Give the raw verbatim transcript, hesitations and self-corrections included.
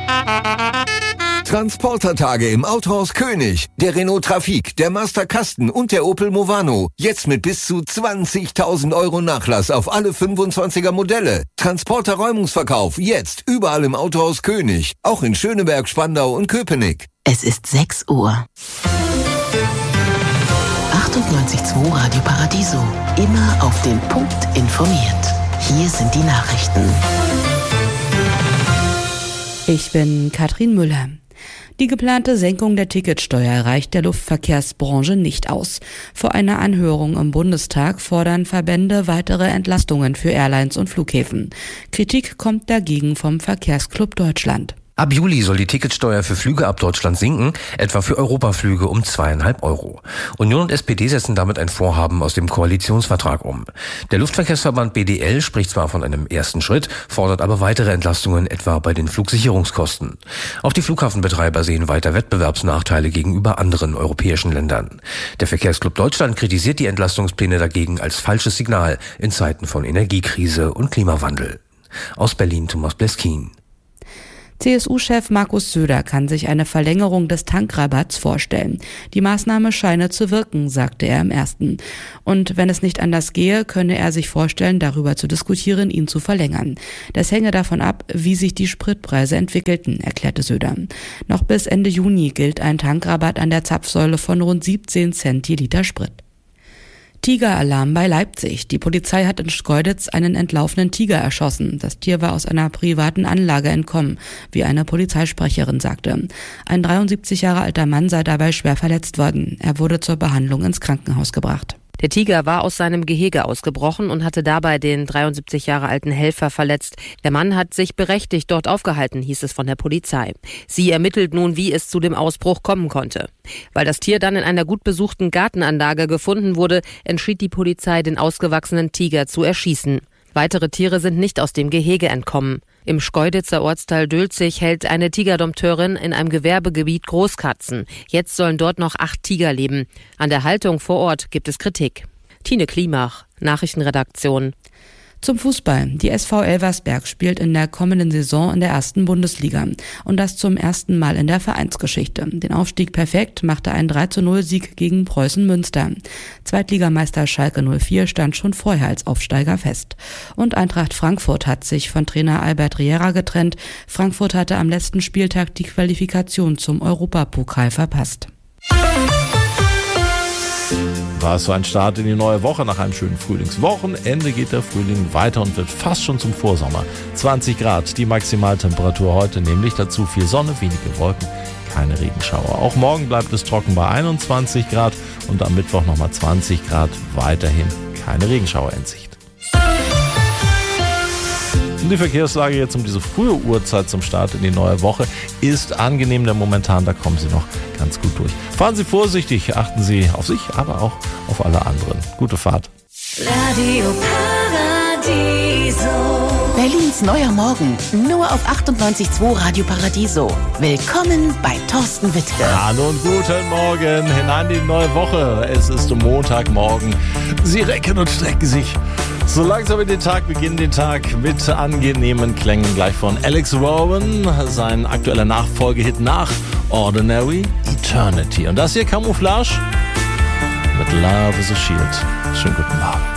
Transportertage im Autohaus König. Der Renault Trafic, der Master Kasten und der Opel Movano. Jetzt mit bis zu zwanzigtausend Euro Nachlass auf alle fünfundzwanziger Modelle. Transporter-Räumungsverkauf jetzt überall im Autohaus König. Auch in Schöneberg, Spandau und Köpenick. Es ist sechs Uhr. achtundneunzig Komma zwei Radio Paradiso. Immer auf den Punkt informiert. Hier sind die Nachrichten. Ich bin Katrin Müller. Die geplante Senkung der Ticketsteuer reicht der Luftverkehrsbranche nicht aus. Vor einer Anhörung im Bundestag fordern Verbände weitere Entlastungen für Airlines und Flughäfen. Kritik kommt dagegen vom Verkehrsclub Deutschland. Ab Juli soll die Ticketsteuer für Flüge ab Deutschland sinken, etwa für Europaflüge um zweieinhalb Euro. Union und S P D setzen damit ein Vorhaben aus dem Koalitionsvertrag um. Der Luftverkehrsverband B D L spricht zwar von einem ersten Schritt, fordert aber weitere Entlastungen, etwa bei den Flugsicherungskosten. Auch die Flughafenbetreiber sehen weiter Wettbewerbsnachteile gegenüber anderen europäischen Ländern. Der Verkehrsclub Deutschland kritisiert die Entlastungspläne dagegen als falsches Signal in Zeiten von Energiekrise und Klimawandel. Aus Berlin Thomas Bleskin. C S U-Chef Markus Söder kann sich eine Verlängerung des Tankrabatts vorstellen. Die Maßnahme scheine zu wirken, sagte er im ersten. Und wenn es nicht anders gehe, könne er sich vorstellen, darüber zu diskutieren, ihn zu verlängern. Das hänge davon ab, wie sich die Spritpreise entwickelten, erklärte Söder. Noch bis Ende Juni gilt ein Tankrabatt an der Zapfsäule von rund siebzehn Cent je Liter Sprit. Tigeralarm bei Leipzig. Die Polizei hat in Schkeuditz einen entlaufenen Tiger erschossen. Das Tier war aus einer privaten Anlage entkommen, wie eine Polizeisprecherin sagte. Ein dreiundsiebzig Jahre alter Mann sei dabei schwer verletzt worden. Er wurde zur Behandlung ins Krankenhaus gebracht. Der Tiger war aus seinem Gehege ausgebrochen und hatte dabei den dreiundsiebzig Jahre alten Helfer verletzt. Der Mann hat sich berechtigt dort aufgehalten, hieß es von der Polizei. Sie ermittelt nun, wie es zu dem Ausbruch kommen konnte. Weil das Tier dann in einer gut besuchten Gartenanlage gefunden wurde, entschied die Polizei, den ausgewachsenen Tiger zu erschießen. Weitere Tiere sind nicht aus dem Gehege entkommen. Im Schkeuditzer Ortsteil Dülzig hält eine Tigerdompteurin in einem Gewerbegebiet Großkatzen. Jetzt sollen dort noch acht Tiger leben. An der Haltung vor Ort gibt es Kritik. Tine Klimach, Nachrichtenredaktion. Zum Fußball. Die S V Elversberg spielt in der kommenden Saison in der ersten Bundesliga. Und das zum ersten Mal in der Vereinsgeschichte. Den Aufstieg perfekt machte ein drei zu null Sieg gegen Preußen Münster. Zweitligameister Schalke null vier stand schon vorher als Aufsteiger fest. Und Eintracht Frankfurt hat sich von Trainer Albert Riera getrennt. Frankfurt hatte am letzten Spieltag die Qualifikation zum Europapokal verpasst. War es so ein Start in die neue Woche. Nach einem schönen Frühlingswochenende geht der Frühling weiter und wird fast schon zum Vorsommer. zwanzig Grad, die Maximaltemperatur heute, nämlich dazu viel Sonne, wenige Wolken, keine Regenschauer. Auch morgen bleibt es trocken bei einundzwanzig Grad und am Mittwoch nochmal zwanzig Grad, weiterhin keine Regenschauer in Sicht. Die Verkehrslage jetzt um diese frühe Uhrzeit zum Start in die neue Woche ist angenehm, denn momentan, da kommen Sie noch ganz gut durch. Fahren Sie vorsichtig, achten Sie auf sich, aber auch auf alle anderen. Gute Fahrt. Radio Paradiso. Berlins neuer Morgen, nur auf achtundneunzig Komma zwei Radio Paradiso. Willkommen bei Thorsten Wittke. Hallo und guten Morgen, hinein in die neue Woche. Es ist Montagmorgen. Sie recken und strecken sich. So langsam in den Tag, beginnen den Tag mit angenehmen Klängen gleich von Alex Rowan, sein aktueller Nachfolgehit nach Ordinary Eternity. Und das hier Camouflage mit Love is a Shield. Schönen guten Morgen.